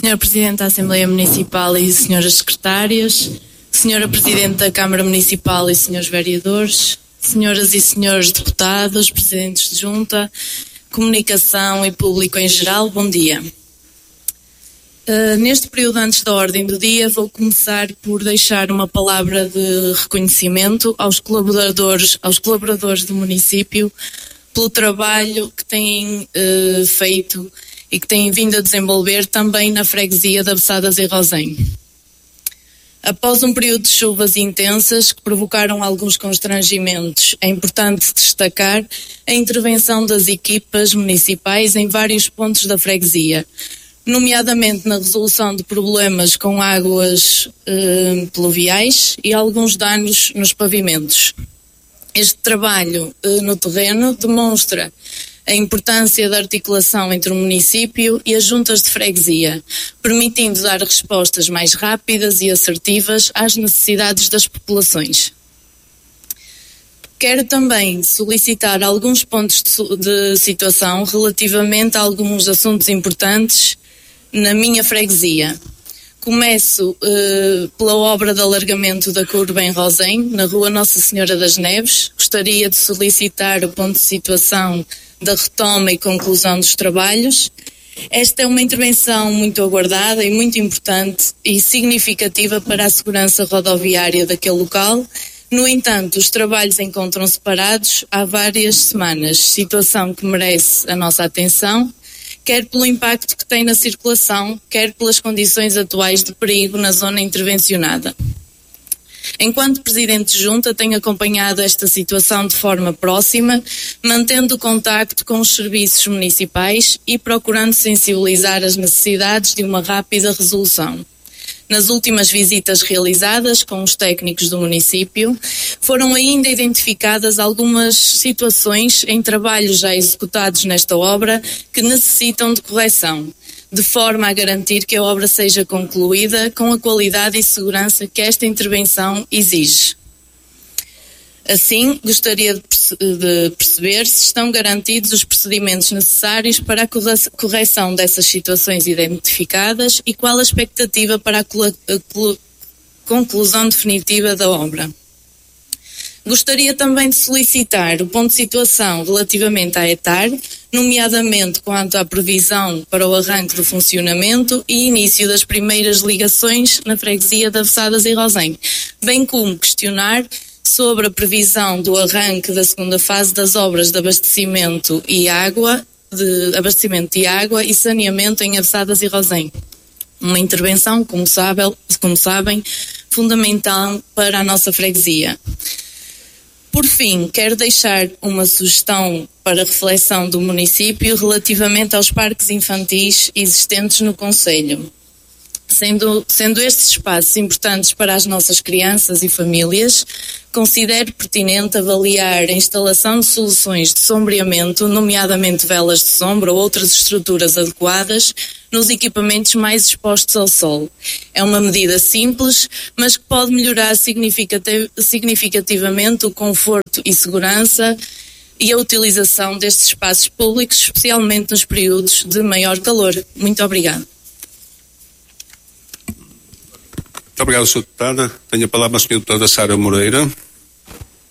Senhor Presidente da Assembleia Municipal e senhoras secretárias, Senhora Presidente da Câmara Municipal e senhores vereadores, senhoras e senhores deputados, presidentes de junta, comunicação e público em geral, bom dia. Neste período antes da ordem do dia, vou começar por deixar uma palavra de reconhecimento aos colaboradores do município pelo trabalho que têm feito e que têm vindo a desenvolver também na freguesia de Abessadas e Rosém. Após um período de chuvas intensas que provocaram alguns constrangimentos, é importante destacar a intervenção das equipas municipais em vários pontos da freguesia, nomeadamente na resolução de problemas com águas pluviais e alguns danos nos pavimentos. Este trabalho no terreno demonstra a importância da articulação entre o município e as juntas de freguesia, permitindo dar respostas mais rápidas e assertivas às necessidades das populações. Quero também solicitar alguns pontos de situação relativamente a alguns assuntos importantes na minha freguesia. Começo pela obra de alargamento da curva em Rosém, na rua Nossa Senhora das Neves. Gostaria de solicitar o ponto de situação da retoma e conclusão dos trabalhos. Esta é uma intervenção muito aguardada e muito importante e significativa para a segurança rodoviária daquele local. No entanto, os trabalhos encontram-se parados há várias semanas, situação que merece a nossa atenção, quer pelo impacto que tem na circulação, quer pelas condições atuais de perigo na zona intervencionada. Enquanto Presidente de Junta, tenho acompanhado esta situação de forma próxima, mantendo contacto com os serviços municipais e procurando sensibilizar as necessidades de uma rápida resolução. Nas últimas visitas realizadas com os técnicos do município, foram ainda identificadas algumas situações em trabalhos já executados nesta obra que necessitam de correção, de forma a garantir que a obra seja concluída com a qualidade e segurança que esta intervenção exige. Assim, gostaria de perceber se estão garantidos os procedimentos necessários para a correção dessas situações identificadas e qual a expectativa para a conclusão definitiva da obra. Gostaria também de solicitar o ponto de situação relativamente à ETAR, nomeadamente quanto à previsão para o arranque do funcionamento e início das primeiras ligações na freguesia de Abessadas e Rosém, bem como questionar sobre a previsão do arranque da segunda fase das obras de abastecimento de água e saneamento em Abessadas e Rosém. Uma intervenção, como sabem, fundamental para a nossa freguesia. Por fim, quero deixar uma sugestão para reflexão do município relativamente aos parques infantis existentes no concelho. Sendo estes espaços importantes para as nossas crianças e famílias, considero pertinente avaliar a instalação de soluções de sombreamento, nomeadamente velas de sombra ou outras estruturas adequadas, nos equipamentos mais expostos ao sol. É uma medida simples, mas que pode melhorar significativamente o conforto e segurança e a utilização destes espaços públicos, especialmente nos períodos de maior calor. Muito obrigada. Muito obrigado, Sra. Deputada. Tenho a palavra a Sra. Deputada Sara Moreira.